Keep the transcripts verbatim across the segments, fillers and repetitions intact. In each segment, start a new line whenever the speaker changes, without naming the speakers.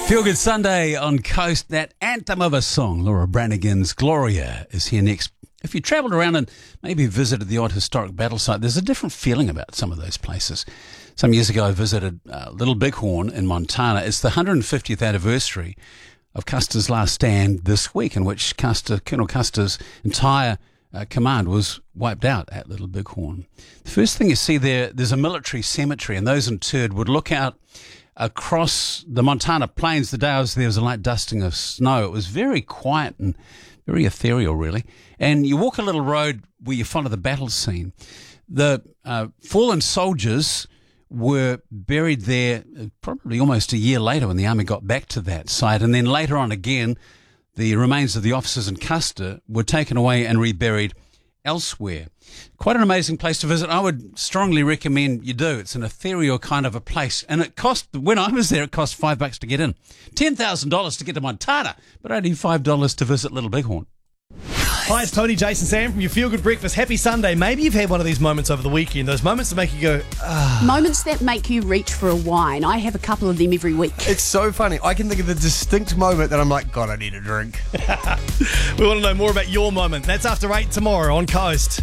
Feel Good Sunday on Coast. That anthem of a song, Laura Branigan's Gloria, is here next. If you travelled around and maybe visited the odd historic battle site, there's a different feeling about some of those places. Some years ago I visited uh, Little Bighorn in Montana. It's the one hundred fiftieth anniversary of Custer's last stand this week, in which Custer, Colonel Custer's entire uh, command was wiped out at Little Bighorn. The first thing you see there, there's a military cemetery, and those interred would look out across the Montana plains. The day I was there was a light dusting of snow. It was very quiet and very ethereal, really. And you walk a little road where you follow the battle scene. The uh, fallen soldiers were buried there probably almost a year later when the army got back to that site. And then later on again, the remains of the officers in Custer were taken away and reburied elsewhere. Quite an amazing place to visit. I would strongly recommend you do. It's an ethereal kind of a place. And it cost, when I was there, it cost five bucks to get in. ten thousand dollars to get to Montana, but only five dollars to visit Little Bighorn.
Hi, it's Tony, Jason, Sam from your Feel Good Breakfast. Happy Sunday. Maybe you've had one of these moments over the weekend, those moments that make you go, ah.
Moments that make you reach for a wine. I have a couple of them every week.
It's so funny. I can think of the distinct moment that I'm like, God, I need a drink.
We want to know more about your moment. That's after eight tomorrow on Coast.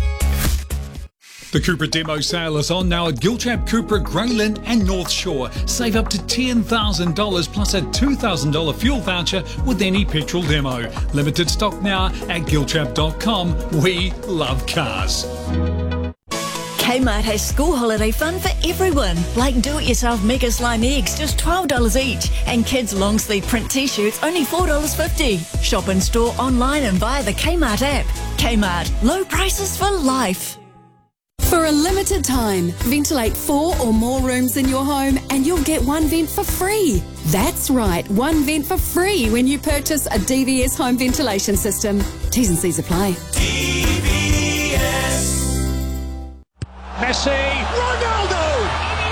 The Cupra demo sale is on now at Giltrap Cupra, Greyland and North Shore. Save up to ten thousand dollars plus a two thousand dollars fuel voucher with any petrol demo. Limited stock now at giltrap dot com. We love cars.
Kmart has school holiday fun for everyone, like do-it-yourself Mega Slime eggs, just twelve dollars each, and kids' long-sleeve print t-shirts, only four dollars fifty. Shop in store, online and via the Kmart app. Kmart, low prices for life.
For a limited time, ventilate four or more rooms in your home and you'll get one vent for free. That's right, one vent for free when you purchase a D V S home ventilation system. T's and C's apply.
D V S.
Messi, Ronaldo.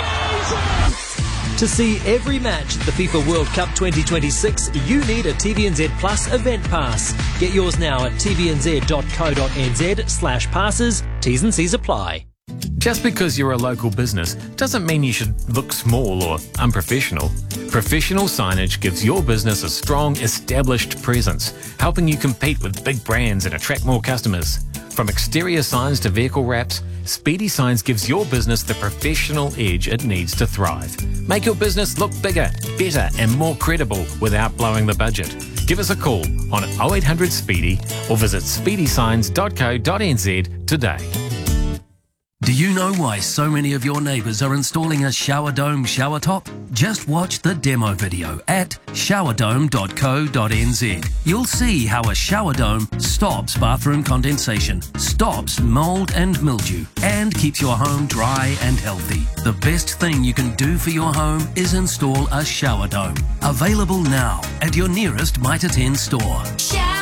To see every match at the FIFA World Cup twenty twenty-six, you need a T V N Z Plus event pass. Get yours now at t v n z dot co dot n z slash passes. T's and C's apply.
Just because you're a local business doesn't mean you should look small or unprofessional. Professional signage gives your business a strong, established presence, helping you compete with big brands and attract more customers. From exterior signs to vehicle wraps, Speedy Signs gives your business the professional edge it needs to thrive. Make your business look bigger, better and more credible without blowing the budget. Give us a call on oh eight hundred Speedy or visit speedy signs dot co dot n z today.
Do you know why so many of your neighbours are installing a shower dome shower top? Just watch the demo video at shower dome dot co dot n z. You'll see how a shower dome stops bathroom condensation, stops mould and mildew, and keeps your home dry and healthy. The best thing you can do for your home is install a shower dome. Available now at your nearest Mitre ten store.
Shower